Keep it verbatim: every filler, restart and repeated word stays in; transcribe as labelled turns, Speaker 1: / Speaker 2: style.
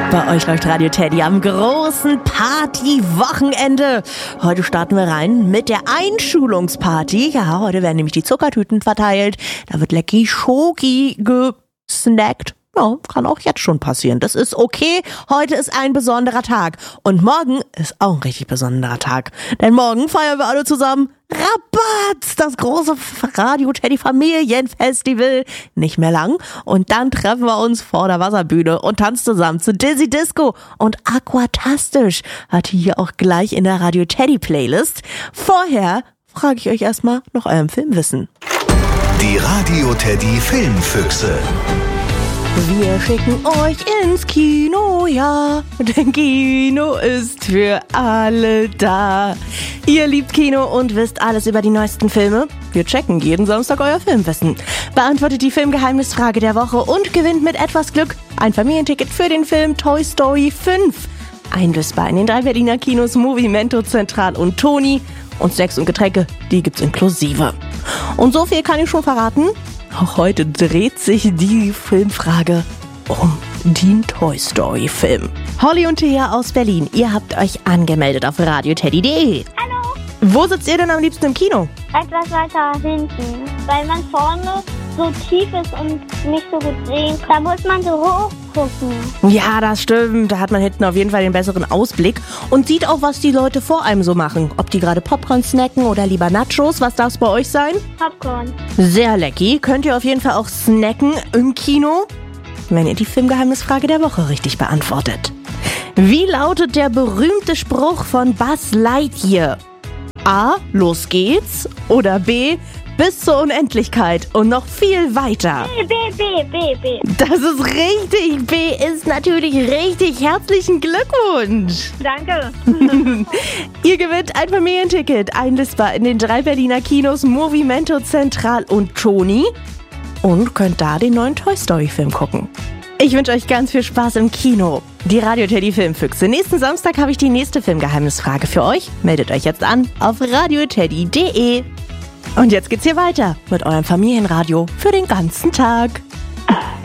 Speaker 1: Bei euch läuft Radio Teddy am großen Party-Wochenende. Heute starten wir rein mit der Einschulungsparty. Ja, heute werden nämlich die Zuckertüten verteilt. Da wird lecker Schoki gesnackt. Ja, kann auch jetzt schon passieren. Das ist okay. Heute ist ein besonderer Tag. Und morgen ist auch ein richtig besonderer Tag. Denn morgen feiern wir alle zusammen Rabatz, das große Radio Teddy Familienfestival. Nicht mehr lang. Und dann treffen wir uns vor der Wasserbühne und tanzen zusammen zu Dizzy Disco und Aquatastisch. Hat hier auch gleich in der Radio Teddy Playlist. Vorher frage ich euch erstmal nach eurem Filmwissen.
Speaker 2: Die Radio Teddy Filmfüchse.
Speaker 1: Wir schicken euch ins Kino, ja, denn Kino ist für alle da. Ihr liebt Kino und wisst alles über die neuesten Filme? Wir checken jeden Samstag euer Filmwissen. Beantwortet die Filmgeheimnisfrage der Woche und gewinnt mit etwas Glück ein Familienticket für den Film Toy Story fünf. Einlösbar in den drei Berliner Kinos Movimento, Zentral und Toni. Und Snacks und Getränke, die gibt's inklusive. Und so viel kann ich schon verraten. Auch heute dreht sich die Filmfrage um den Toy Story Film. Holly und Thea aus Berlin, ihr habt euch angemeldet auf radio teddy punkt de.
Speaker 3: Hallo.
Speaker 1: Wo sitzt ihr denn am liebsten im Kino?
Speaker 3: Etwas weiter hinten, weil man vorne so tief ist und nicht so gut sehen kann. Da muss man so hoch gucken.
Speaker 1: Ja, das stimmt. Da hat man hinten auf jeden Fall den besseren Ausblick und sieht auch, was die Leute vor einem so machen. Ob die gerade Popcorn snacken oder lieber Nachos. Was darf es bei euch sein?
Speaker 3: Popcorn.
Speaker 1: Sehr lecker. Könnt ihr auf jeden Fall auch snacken im Kino, wenn ihr die Filmgeheimnisfrage der Woche richtig beantwortet. Wie lautet der berühmte Spruch von Buzz Lightyear? A. Los geht's. Oder B. Bis zur Unendlichkeit und noch viel weiter.
Speaker 3: B, B, B, B, B.
Speaker 1: Das ist richtig. B ist natürlich richtig. Herzlichen Glückwunsch.
Speaker 3: Danke.
Speaker 1: Ihr gewinnt ein Familienticket, einlistbar in den drei Berliner Kinos Movimento, Zentral und Toni und könnt da den neuen Toy Story Film gucken. Ich wünsche euch ganz viel Spaß im Kino. Die Radio Teddy Filmfüchse. Nächsten Samstag habe ich die nächste Filmgeheimnisfrage für euch. Meldet euch jetzt an auf radio teddy punkt de. Und jetzt geht's hier weiter mit eurem Familienradio für den ganzen Tag.